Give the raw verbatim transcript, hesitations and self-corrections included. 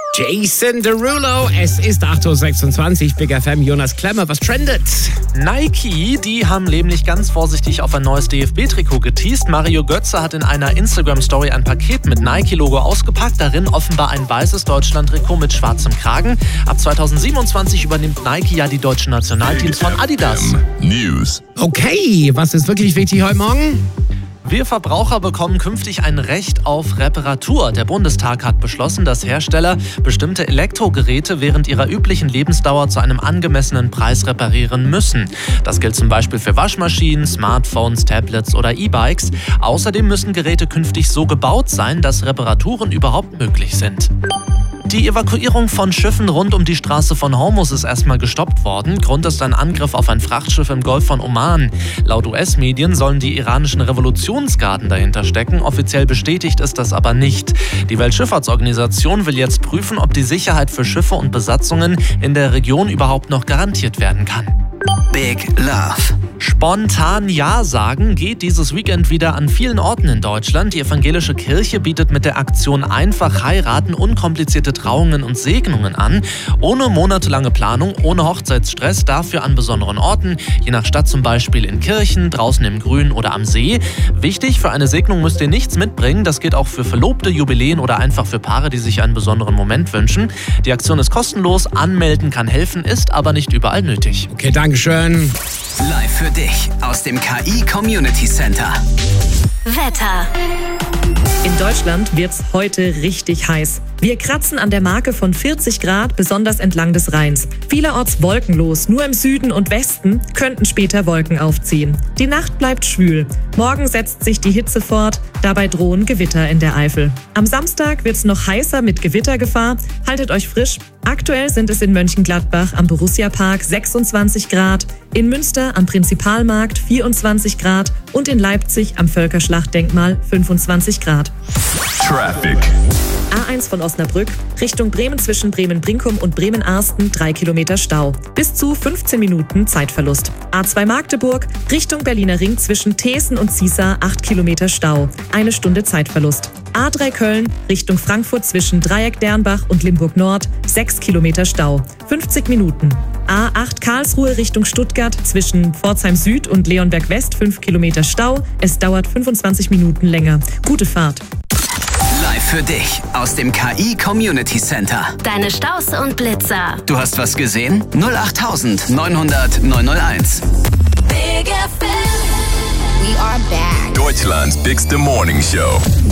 Jason Derulo, es ist acht Uhr sechsundzwanzig, Big F M, Jonas Klemmer, was trendet? Nike, die haben nämlich ganz vorsichtig auf ein neues D F B-Trikot geteast. Mario Götze hat in einer Instagram-Story ein Paket mit Nike-Logo ausgepackt, darin offenbar ein weißes Deutschland-Trikot mit schwarzem Kragen. Ab zweitausendsiebenundzwanzig übernimmt Nike ja die deutschen Nationalteams von Adidas. News. Okay, was ist wirklich wichtig heute Morgen? Wir Verbraucher bekommen künftig ein Recht auf Reparatur. Der Bundestag hat beschlossen, dass Hersteller bestimmte Elektrogeräte während ihrer üblichen Lebensdauer zu einem angemessenen Preis reparieren müssen. Das gilt zum Beispiel für Waschmaschinen, Smartphones, Tablets oder E-Bikes. Außerdem müssen Geräte künftig so gebaut sein, dass Reparaturen überhaupt möglich sind. Die Evakuierung von Schiffen rund um die Straße von Hormuz ist erstmal gestoppt worden. Grund ist ein Angriff auf ein Frachtschiff im Golf von Oman. Laut U S-Medien sollen die iranischen Revolutionsgarden dahinter stecken. Offiziell bestätigt ist das aber nicht. Die Weltschifffahrtsorganisation will jetzt prüfen, ob die Sicherheit für Schiffe und Besatzungen in der Region überhaupt noch garantiert werden kann. Big Love. Spontan Ja sagen geht dieses Weekend wieder an vielen Orten in Deutschland. Die evangelische Kirche bietet mit der Aktion Einfach heiraten unkomplizierte Trauungen und Segnungen an. Ohne monatelange Planung, ohne Hochzeitsstress, dafür an besonderen Orten, je nach Stadt zum Beispiel in Kirchen, draußen im Grün oder am See. Wichtig, für eine Segnung müsst ihr nichts mitbringen. Das geht auch für Verlobte, Jubiläen oder einfach für Paare, die sich einen besonderen Moment wünschen. Die Aktion ist kostenlos, anmelden kann helfen, ist aber nicht überall nötig. Okay, Dankeschön. Live für dich aus dem K I Community Center. Wetter. In Deutschland wird's heute richtig heiß. Wir kratzen an der Marke von vierzig Grad, besonders entlang des Rheins. Vielerorts wolkenlos, nur im Süden und Westen könnten später Wolken aufziehen. Die Nacht bleibt schwül. Morgen setzt sich die Hitze fort, dabei drohen Gewitter in der Eifel. Am Samstag wird's noch heißer mit Gewittergefahr. Haltet euch frisch. Aktuell sind es in Mönchengladbach am Borussia-Park sechsundzwanzig Grad, in Münster am Prinzipalmarkt vierundzwanzig Grad und in Leipzig am Völkerschlachtdenkmal fünfundzwanzig Grad. Traffic. A eins von Osnabrück, Richtung Bremen zwischen Bremen-Brinkum und Bremen-Arsten, drei Kilometer Stau. Bis zu fünfzehn Minuten Zeitverlust. A zwei Magdeburg, Richtung Berliner Ring zwischen Thesen und Ziesar, acht Kilometer Stau. Eine Stunde Zeitverlust. A drei Köln, Richtung Frankfurt zwischen Dreieck-Dernbach und Limburg-Nord, sechs Kilometer Stau. fünfzig Minuten. A acht Karlsruhe Richtung Stuttgart zwischen Pforzheim Süd und Leonberg West, fünf Kilometer Stau. Es dauert fünfundzwanzig Minuten länger. Gute Fahrt. Live für dich aus dem K I Community Center. Deine Staus und Blitzer. Du hast was gesehen? null acht neunhundert neunhunderteins. Big F M. We are back. Deutschland's bigste Morning Show.